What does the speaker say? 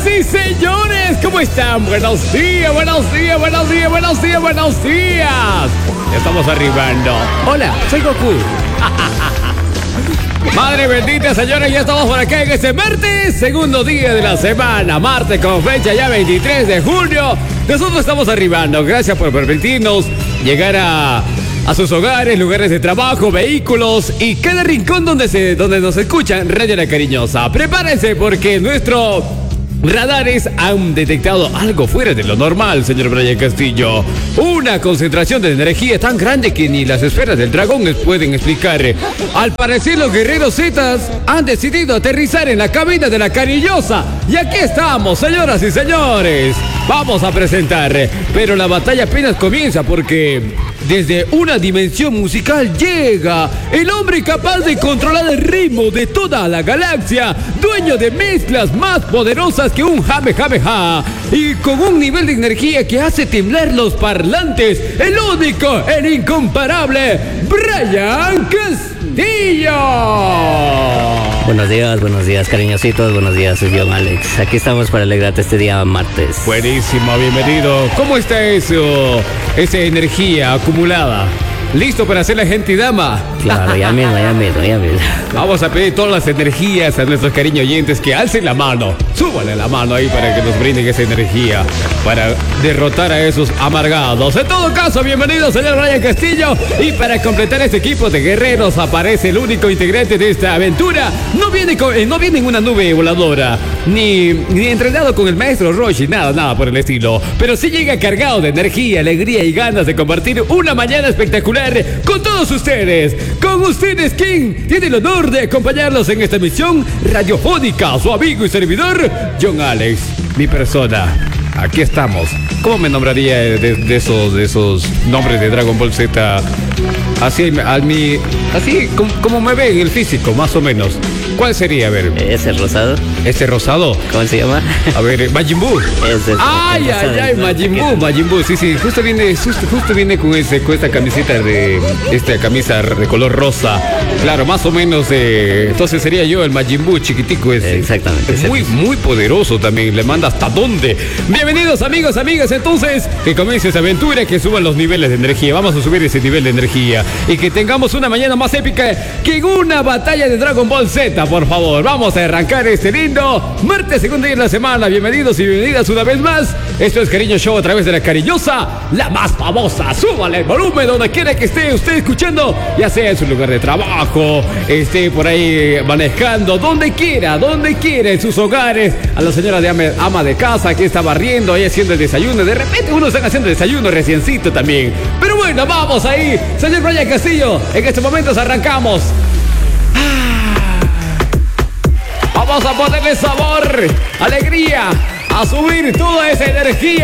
y señores, ¿cómo están? Buenos días, buenos días, buenos días, buenos días, buenos días. Ya estamos arribando. Hola, soy Goku. Madre bendita, señores, ya estamos por acá en este martes, segundo día de la semana, martes con fecha ya 23 de junio. Nosotros estamos arribando, gracias por permitirnos llegar a sus hogares, lugares de trabajo, vehículos y cada rincón donde nos escuchan Radio La Cariñosa. Prepárense porque nuestros radares han detectado algo fuera de lo normal, señor Brian Castillo. Una concentración de energía tan grande que ni las esferas del dragón les pueden explicar. Al parecer los guerreros Zetas han decidido aterrizar en la cabina de La Cariñosa. Y aquí estamos, señoras y señores. Vamos a presentar, pero la batalla apenas comienza porque desde una dimensión musical llega el hombre capaz de controlar el ritmo de toda la galaxia, dueño de mezclas más poderosas que un Jamejameja y con un nivel de energía que hace temblar los parlantes, el único, el incomparable Brian Castillo. Buenos días, cariñositos, buenos días, soy John Alex. Aquí estamos para alegrarte este día martes. Buenísimo, bienvenido. ¿Cómo está eso? Esa energía acumulada. ¿Listo para hacer la gentidama? Claro, ya mismo. Vamos a pedir todas las energías a nuestros cariños oyentes que alcen la mano. Súbale la mano ahí para que nos brinden esa energía para derrotar a esos amargados. En todo caso, bienvenido, señor Brian Castillo. Y para completar este equipo de guerreros aparece el único integrante de esta aventura. No viene en una nube voladora, ni entrenado con el maestro Roshi, nada por el estilo. Pero sí llega cargado de energía, alegría y ganas de compartir una mañana espectacular con todos ustedes. Con ustedes, ¿quién tiene el honor de acompañarlos en esta misión radiofónica? Su amigo y servidor, John Alex, mi persona. Aquí estamos. ¿Cómo me nombraría de esos nombres de Dragon Ball Z? Así como me ve en el físico, más o menos. ¿Cuál sería? A ver. ¿Ese rosado? ¿Ese rosado? ¿Cómo se llama? A ver, Majin Buu. Ay, Majin Buu. Sí, justo viene con esta camiseta esta camisa de color rosa. Claro, más o menos, entonces sería yo el Majin Buu chiquitico ese. Exactamente. Es muy poderoso también, le manda hasta dónde. Bienvenidos, amigos, amigas, entonces, que comience esa aventura, que suban los niveles de energía. Vamos a subir ese nivel de energía y que tengamos una mañana más épica que en una batalla de Dragon Ball Z, por favor. Vamos a arrancar este lindo martes, segundo día de la semana. Bienvenidos y bienvenidas una vez más. Esto es Cariño Show a través de La Cariñosa, la más famosa. Súbale el volumen donde quiera que esté usted escuchando, ya sea en su lugar de trabajo, esté por ahí manejando, donde quiera, en sus hogares. A la señora de ama de casa que está barriendo, ahí haciendo el desayuno. De repente uno está haciendo el desayuno reciencito también. Pero bueno, vamos ahí. Señor Brian Castillo, en estos momentos arrancamos. Vamos a ponerle sabor, alegría, a subir toda esa energía